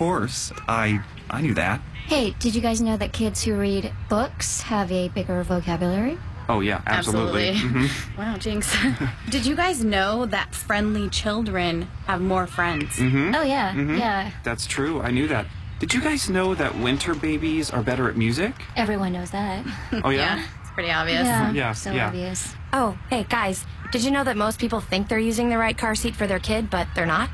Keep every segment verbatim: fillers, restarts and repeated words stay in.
course. I I knew that. Hey, did you guys know that kids who read books have a bigger vocabulary? Oh, yeah, absolutely. Absolutely. Mm-hmm. Wow, Jinx. Did you guys know that friendly children have more friends? Mm-hmm. Oh, yeah, Mm-hmm. yeah. That's true. I knew that. Did you guys know that winter babies are better at music? Everyone knows that. Oh, yeah? Yeah, it's pretty obvious. Yeah, Yeah, so yeah. obvious. Oh, hey, guys, did you know that most people think they're using the right car seat for their kid, but they're not?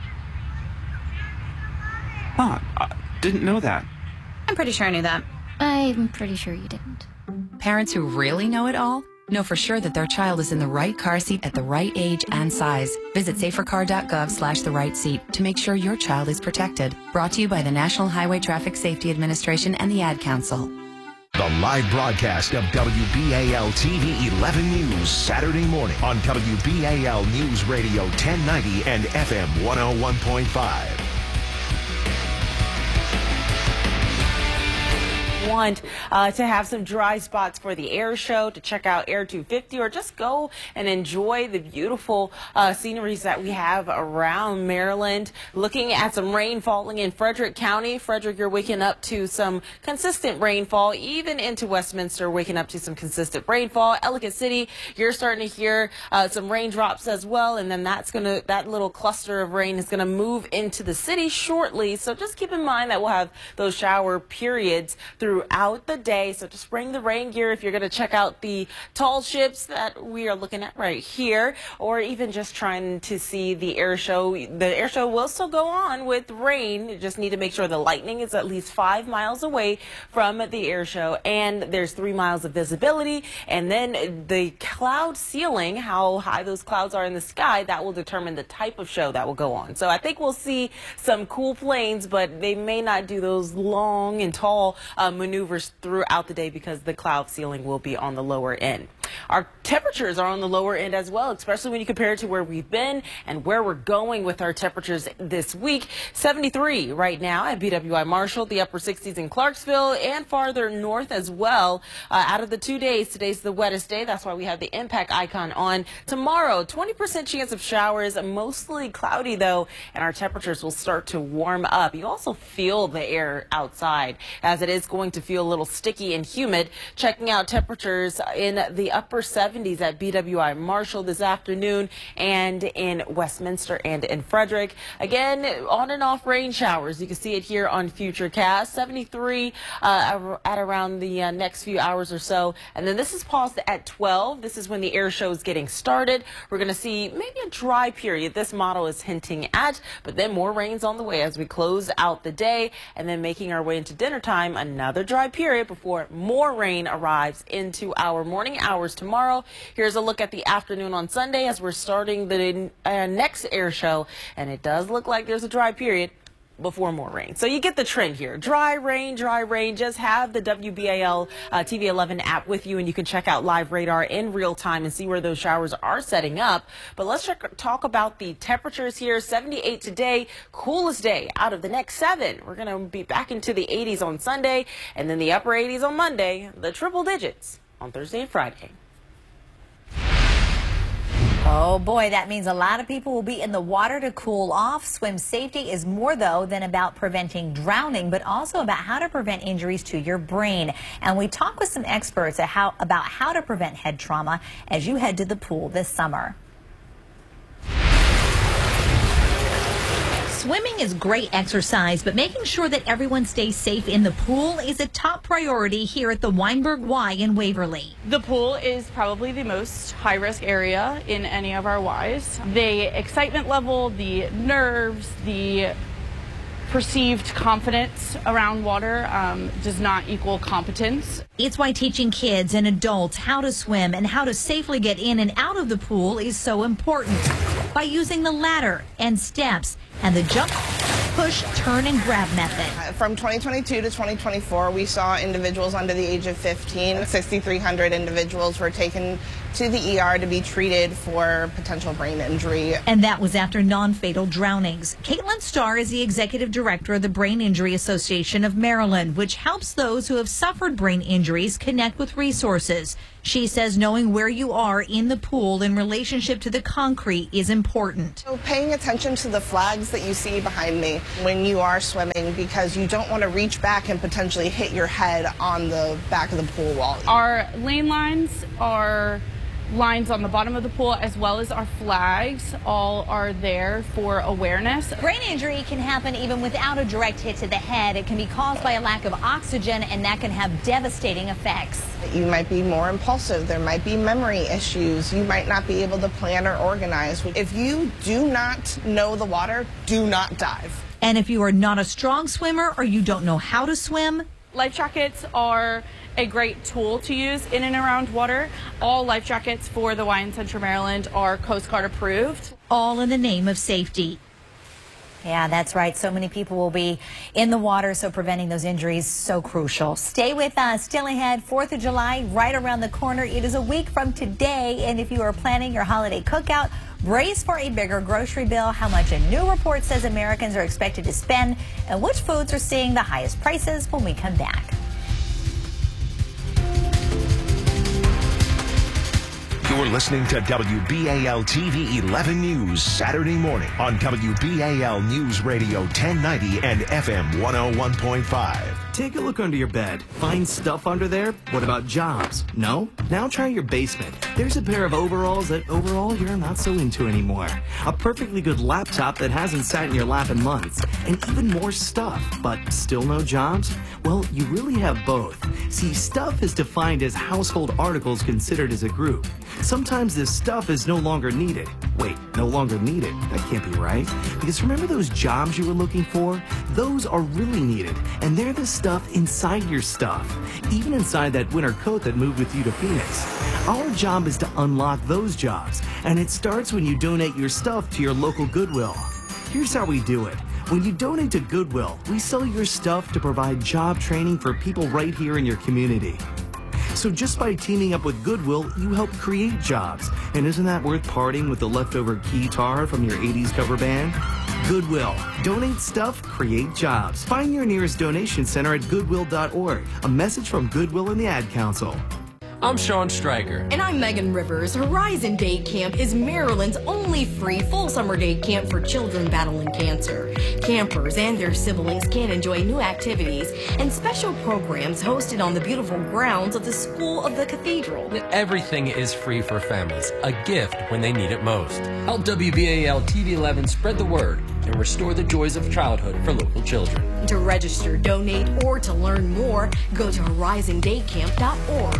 Huh. I didn't know that. I'm pretty sure I knew that. I'm pretty sure you didn't. Parents who really know it all know for sure that their child is in the right car seat at the right age and size. Visit safercar.gov slash the right seat to make sure your child is protected. Brought to you by the National Highway Traffic Safety Administration and the Ad Council. The live broadcast of W B A L T V eleven News Saturday morning on W B A L News Radio ten ninety and F M one oh one point five. Want uh, to have some dry spots for the air show, to check out Air two fifty, or just go and enjoy the beautiful uh, sceneries that we have around Maryland. Looking at some rain falling in Frederick County. Frederick, you're waking up to some consistent rainfall, even into Westminster, waking up to some consistent rainfall. Ellicott City, you're starting to hear uh, some raindrops as well, and then that's gonna that little cluster of rain is gonna move into the city shortly. So just keep in mind that we'll have those shower periods through throughout the day. So just bring the rain gear if you're going to check out the tall ships that we are looking at right here, or even just trying to see the air show. The air show will still go on with rain. You just need to make sure the lightning is at least five miles away from the air show, and there's three miles of visibility. And then the cloud ceiling, how high those clouds are in the sky, that will determine the type of show that will go on. So I think we'll see some cool planes, but they may not do those long and tall uh, maneuvers throughout the day because the cloud ceiling will be on the lower end. Our temperatures are on the lower end as well, especially when you compare it to where we've been and where we're going with our temperatures this week. seventy-three right now at B W I Marshall, the upper sixties in Clarksville, and farther north as well. Uh, out of the two days, today's the wettest day. That's why we have the impact icon on. Tomorrow, twenty percent chance of showers, mostly cloudy though, and our temperatures will start to warm up. You also feel the air outside as it is going to feel a little sticky and humid. Checking out temperatures in the upper seventies at B W I Marshall this afternoon, and in Westminster and in Frederick. Again, on and off rain showers. You can see it here on Futurecast. seventy-three uh, at around the uh, next few hours or so. And then this is paused at twelve. This is when the air show is getting started. We're going to see maybe a dry period. This model is hinting at, but then more rain's on the way as we close out the day, and then making our way into dinner time, another dry period before more rain arrives into our morning hours tomorrow. Here's a look at the afternoon on Sunday as we're starting the uh, next air show, and it does look like there's a dry period before more rain. So you get the trend here. Dry rain, dry rain. Just have the W B A L uh, T V eleven app with you, and you can check out live radar in real time and see where those showers are setting up. But let's check, talk about the temperatures here. seventy-eight today, coolest day out of the next seven. We're going to be back into the eighties on Sunday, and then the upper eighties on Monday, the triple digits on Thursday and Friday. Oh boy, that means a lot of people will be in the water to cool off. Swim safety is more, though, than about preventing drowning, but also about how to prevent injuries to your brain. And we talk with some experts at how, about how to prevent head trauma as you head to the pool this summer. Swimming is great exercise, but making sure that everyone stays safe in the pool is a top priority here at the Weinberg Y in Waverly. The pool is probably the most high-risk area in any of our Ys. The excitement level, the nerves, the perceived confidence around water um, does not equal competence. It's why teaching kids and adults how to swim and how to safely get in and out of the pool is so important. By using the ladder and steps and the jump, push, turn, and grab method. From twenty twenty-two to twenty twenty-four, we saw individuals under the age of fifteen. six thousand three hundred individuals were taken to the E R to be treated for potential brain injury. And that was after non-fatal drownings. Caitlin Starr is the executive director of the Brain Injury Association of Maryland, which helps those who have suffered brain injuries connect with resources. She says knowing where you are in the pool in relationship to the concrete is important. So paying attention to the flags that you see behind me when you are swimming, because you don't want to reach back and potentially hit your head on the back of the pool wall. Our lane lines are lines on the bottom of the pool, as well as our flags, all are there for awareness. Brain injury can happen even without a direct hit to the head. It can be caused by a lack of oxygen, and that can have devastating effects. You might be more impulsive. There might be memory issues. You might not be able to plan or organize. If you do not know the water, do not dive. And if you are not a strong swimmer or you don't know how to swim, life jackets are a great tool to use in and around water. All life jackets for the Y in Central Maryland are Coast Guard approved. All in the name of safety. Yeah, that's right. So many people will be in the water, so preventing those injuries so crucial. Stay with us. Still ahead, fourth of July, right around the corner. It is a week from today, and if you are planning your holiday cookout, brace for a bigger grocery bill. How much a new report says Americans are expected to spend, and which foods are seeing the highest prices when we come back. You're listening to W B A L T V eleven News Saturday morning on W B A L News Radio ten ninety and F M one oh one point five. Take a look under your bed. Find stuff under there? What about jobs? No? Now try your basement. There's a pair of overalls that overall you're not so into anymore. A perfectly good laptop that hasn't sat in your lap in months. And even more stuff, but still no jobs? Well, you really have both. See, stuff is defined as household articles considered as a group. Sometimes this stuff is no longer needed. Wait, no longer needed? That can't be right. Because remember those jobs you were looking for? Those are really needed. And they're the stuff inside your stuff. Even inside that winter coat that moved with you to Phoenix. Our job is to unlock those jobs. And it starts when you donate your stuff to your local Goodwill. Here's how we do it. When you donate to Goodwill, we sell your stuff to provide job training for people right here in your community. So just by teaming up with Goodwill, you help create jobs. And isn't that worth parting with the leftover guitar from your eighties cover band? Goodwill. Donate stuff, create jobs. Find your nearest donation center at goodwill dot org. A message from Goodwill and the Ad Council. I'm Sean Stryker. And I'm Megan Rivers. Horizon Day Camp is Maryland's only free full summer day camp for children battling cancer. Campers and their siblings can enjoy new activities and special programs hosted on the beautiful grounds of the School of the Cathedral. Everything is free for families, a gift when they need it most. Help W B A L T V eleven spread the word and restore the joys of childhood for local children. To register, donate, or to learn more, go to horizon day camp dot org.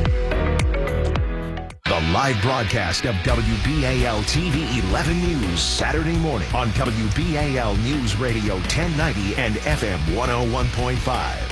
The live broadcast of W B A L T V eleven News Saturday morning on W B A L News Radio ten ninety and F M one oh one point five.